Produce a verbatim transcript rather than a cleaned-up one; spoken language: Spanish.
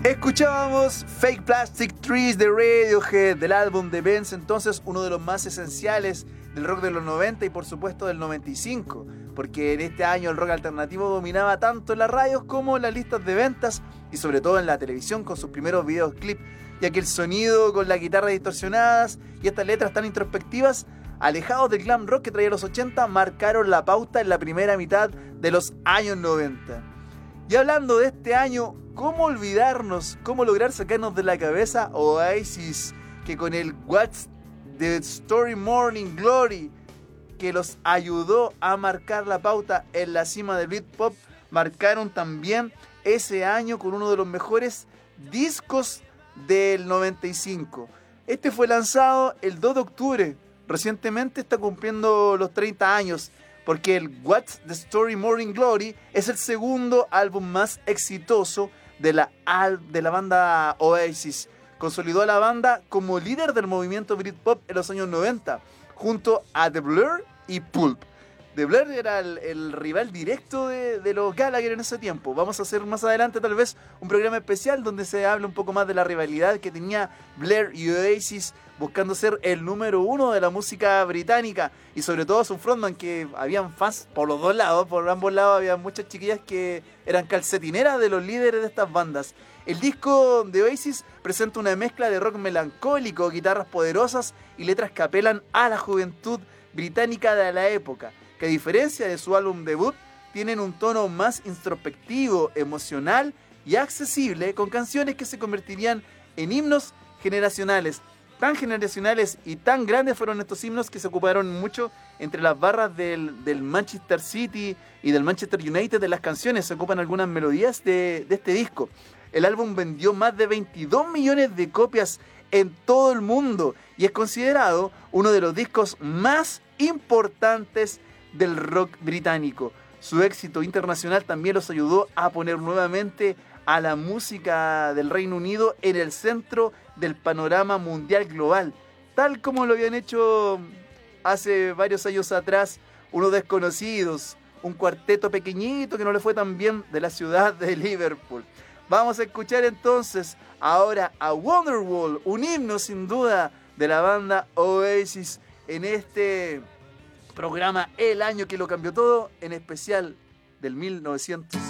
Escuchábamos Fake Plastic Trees de Radiohead, del álbum de Vents, entonces uno de los más esenciales del rock de los noventa y por supuesto del noventa y cinco, porque en este año el rock alternativo dominaba tanto en las radios como en las listas de ventas y sobre todo en la televisión con sus primeros videoclips, ya que el sonido con las guitarras distorsionadas y estas letras tan introspectivas, alejados del glam rock que traía los ochenta, marcaron la pauta en la primera mitad de los años noventa. Y hablando de este año, ¿cómo olvidarnos, cómo lograr sacarnos de la cabeza Oasis, que con el What's the Story Morning Glory, que los ayudó a marcar la pauta en la cima del Britpop, marcaron también ese año con uno de los mejores discos del noventa y cinco? Este fue lanzado el dos de octubre, recientemente está cumpliendo los treinta años, porque el What's the Story Morning Glory es el segundo álbum más exitoso de la, de la banda Oasis. Consolidó a la banda como líder del movimiento Britpop en los años noventa, junto a The Blur y Pulp. The Blur era el, el rival directo de, de los Gallagher en ese tiempo. Vamos a hacer más adelante tal vez un programa especial donde se hable un poco más de la rivalidad que tenía Blur y Oasis, buscando ser el número uno de la música británica, y sobre todo su frontman, que habían fans por los dos lados, por ambos lados había muchas chiquillas que eran calcetineras de los líderes de estas bandas. El disco de Oasis presenta una mezcla de rock melancólico, guitarras poderosas y letras que apelan a la juventud británica de la época, que a diferencia de su álbum debut, tienen un tono más introspectivo, emocional y accesible, con canciones que se convertirían en himnos generacionales. Tan generacionales y tan grandes fueron estos himnos que se ocuparon mucho entre las barras del, del Manchester City y del Manchester United de las canciones. Se ocupan algunas melodías de, de este disco. El álbum vendió más de veintidós millones de copias en todo el mundo y es considerado uno de los discos más importantes del rock británico. Su éxito internacional también los ayudó a poner nuevamente a la música del Reino Unido en el centro del panorama mundial global, tal como lo habían hecho hace varios años atrás unos desconocidos, un cuarteto pequeñito que no le fue tan bien de la ciudad de Liverpool. Vamos a escuchar entonces ahora a Wonderwall, un himno sin duda de la banda Oasis en este programa El Año que lo cambió todo, en especial del mil novecientos